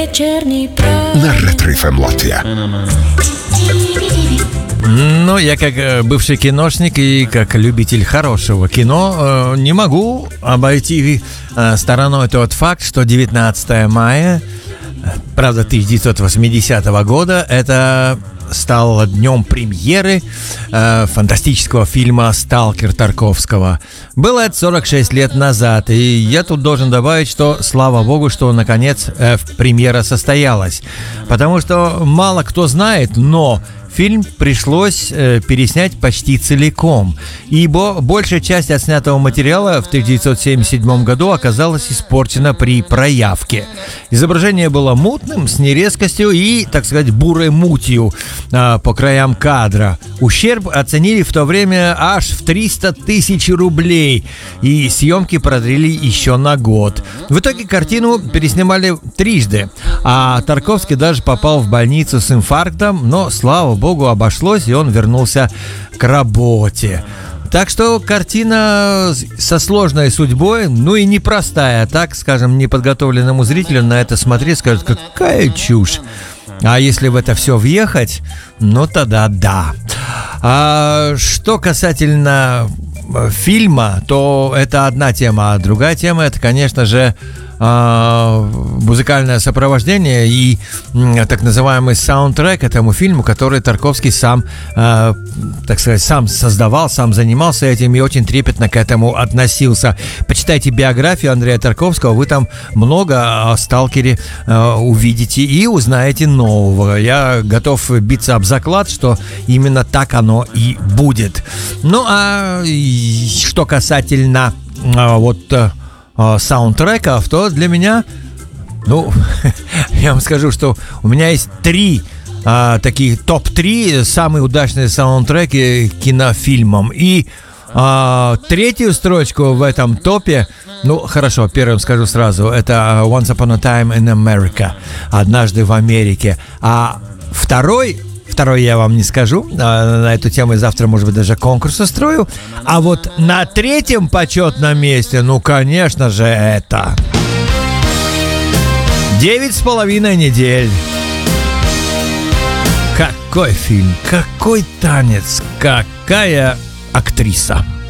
На Ретро-ФМ Латвия. Ну, я как бывший киношник и как любитель хорошего кино не могу обойти стороной тот факт, что 19 мая, правда, 1980 года, это стало днем премьеры фантастического фильма «Сталкер» Тарковского. Было это 46 лет назад, и я тут должен добавить, что слава богу, что наконец премьера состоялась. Потому что мало кто знает, но фильм пришлось переснять почти целиком, ибо большая часть отснятого материала в 1977 году оказалась испорчена при проявке. Изображение было мутным, с нерезкостью и, так сказать, бурой мутью по краям кадра. Ущерб оценили в то время аж в 300 тысяч рублей, и съемки продлили еще на год. В итоге картину переснимали трижды, а Тарковский даже попал в больницу с инфарктом, но, слава богу, обошлось, и он вернулся к работе. Так что картина со сложной судьбой, ну и непростая, так, скажем, неподготовленному зрителю на это смотреть скажут, какая чушь. А если в это все въехать, ну тогда да. А что касательно фильма, то это одна тема, а другая тема это, конечно же, музыкальное сопровождение и так называемый саундтрек этому фильму, который Тарковский сам, так сказать, сам создавал, сам занимался этим и очень трепетно к этому относился. Почитайте биографию Андрея Тарковского, вы там много о «Сталкере» увидите и узнаете нового. Я готов биться об заклад, что именно так оно и будет. Ну, а что касательно саундтреков, то для меня, ну, я вам скажу, что у меня есть три такие топ-3 самые удачные саундтреки кинофильмам. И третью строчку в этом топе, ну, хорошо, первым скажу сразу, это Once Upon a Time in America, «Однажды в Америке». А второй я вам не скажу, на эту тему завтра, может быть, даже конкурс устрою. А вот на третьем почетном месте, ну, конечно же, это 9,5 недель. Какой фильм, какой танец, какая актриса.